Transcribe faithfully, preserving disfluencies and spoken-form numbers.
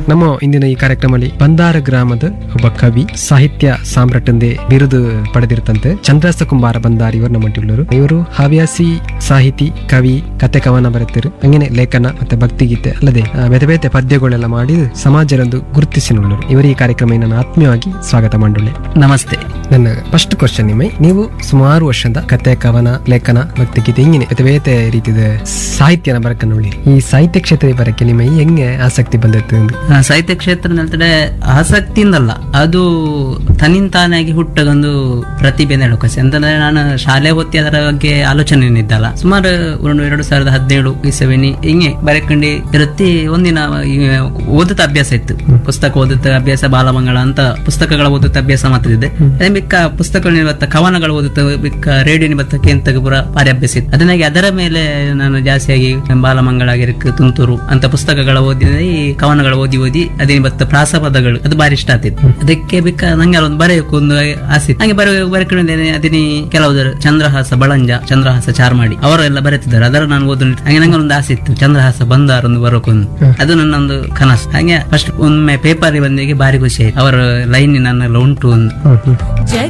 ನಮ್ಮ ಇಂದಿನ ಈ ಕಾರ್ಯಕ್ರಮದಲ್ಲಿ ಬಂದಾರ ಗ್ರಾಮದ ಒಬ್ಬ ಕವಿ ಸಾಹಿತ್ಯ ಸಾಮ್ರಾಟ್ ಎಂದೇ ಬಿರುದು ಪಡೆದಿರುತ್ತಂತೆ ಚಂದ್ರಾಸ ಕುಂಬಾರ ಬಂದಾರ್ ಇವರು ನಮ್ಮೊಟ್ಟಿಲ್ಲರು. ಇವರು ಹವ್ಯಾಸಿ ಸಾಹಿತಿ, ಕವಿ, ಕತೆ ಕವನ ಬರೆತಿರು, ಹಂಗೇನೆ ಲೇಖನ ಮತ್ತೆ ಭಕ್ತಿಗೀತೆ ಅಲ್ಲದೆ ಆ, ಬೇತೆ ಬೇತೆ ಪದ್ಯಗಳೆಲ್ಲ ಮಾಡಿ ಸಮಾಜರಂದು ಗುರುತಿಸಿನುಳ್ಳರು. ಇವರು ಈ ಕಾರ್ಯಕ್ರಮ ನಾನು ಆತ್ಮೀಯವಾಗಿ ಸ್ವಾಗತ ಮಾಡುಳ್ಳೆ. ನಮಸ್ತೆ. ನನ್ನ ಫಸ್ಟ್ ಕ್ವಶನ್ ನಿಮ್ಮೈ, ನೀವು ಸುಮಾರು ವರ್ಷದ ಕತೆ ಕವನ ಲೇಖನ ಭಕ್ತಿಗೀತೆ ಹಿಂಗಿನ ಬೇತೆ ಬೇತೆ ರೀತಿಯ ಸಾಹಿತ್ಯನ ಬರಕನ್ನುಳ್ಳಿ. ಈ ಸಾಹಿತ್ಯ ಕ್ಷೇತ್ರ ಬರಕ್ಕೆ ನಿಮ್ಮ ಹೆಂಗೆ ಆಸಕ್ತಿ ಬಂದಿತ್ತು? ಆ, ಸಾಹಿತ್ಯ ಕ್ಷೇತ್ರ ಹೇಳ್ತಾರೆ ಆಸಕ್ತಿಯಿಂದಲ್ಲ, ಅದು ತನ್ನಿಂತಾನಾಗಿ ಹುಟ್ಟಗೊಂದು ಪ್ರತಿಭೆ ಹೇಳೋಕಸಿ ಅಂತಂದ್ರೆ ನಾನು ಶಾಲೆ ಹೊತ್ತಿ ಅದರ ಬಗ್ಗೆ ಆಲೋಚನೆ ಇದ್ದಲ್ಲ. ಸುಮಾರು ಒಂದು ಎರಡು ಸಾವಿರದ ಹದಿನೇಳು ಇಸವಿನಿ ಹಿಂಗೆ ಬರೆಕಂಡು ಇರುತ್ತಿ ಒಂದಿನ ಈ ಓದುತ್ತ ಅಭ್ಯಾಸ ಇತ್ತು. ಪುಸ್ತಕ ಓದುತ್ತ ಅಭ್ಯಾಸ, ಬಾಲಮಂಗಳ ಅಂತ ಪುಸ್ತಕಗಳ ಓದುತ್ತ ಅಭ್ಯಾಸ ಮಾತಾಡಿದ್ದೆ. ಅದೇ ಬಿಕ್ಕ ಪುಸ್ತಕಗಳು ಇವತ್ತ ಕವನಗಳು ಓದುತ್ತ ಬಿಕ್ಕ ರೇಡಿಯೋ ನಿಬತ್ತ ಕೇಂತಗ ಪುರ ಭಾರಿ ಅಭ್ಯಾಸ ಇತ್ತು. ಅದನ್ನಾಗಿ ಅದರ ಮೇಲೆ ನಾನು ಜಾಸ್ತಿಯಾಗಿ ಬಾಲಮಂಗಳ ಆಗಿರಕ್ ತುಂತುರು ಅಂತ ಪುಸ್ತಕಗಳ ಓದಿ ಈ ಕವನಗಳು ಓದಿ ಓದಿ ಅದೇ ಬತ್ತ ಪ್ರಾಸಪದಗಳು ಅದು ಬಾರಿ ಇಷ್ಟ ಆಗ್ತಿತ್ತು. ಅದಕ್ಕೆ ಬಿಕ್ಕ ನಂಗೆ ಒಂದು ಬರೆಯಕ್ಕೆ ಒಂದು ಆಸೆ ಇತ್ತು. ಹಂಗೆ ಬರ ಬರೆಕೊಂಡಿದ್ದೇನೆ. ಅದನ್ನೇ ಕೆಲವರು ಚಂದ್ರಹಾಸ ಬಳಂಜ, ಚಂದ್ರಹಾಸ ಚಾರ್ಮಾಡಿ ಅವರೆಲ್ಲ ಬರೆತಿದ್ದಾರೆ. ಅದರ ನಾನು ಓದ ಹಂಗೆ ನಂಗೆ ಒಂದು ಆಸೆ ಇತ್ತು, ಚಂದ್ರಹಾಸ ಬಂದಾರ ಒಂದು ಬರೋಕೊಂದು. ಅದು ನನ್ನ ಒಂದು ಕನಸು. ಹಂಗೆ ಫಸ್ಟ್ ಒಮ್ಮೆ ಪೇಪರ್ ಬಂದಿಗೆ ಬಾರಿ ಖುಷಿ ಆಯ್ತು. ಅವರ ಲೈನ್ ನನ್ನೆಲ್ಲ ಉಂಟು ಒಂದು.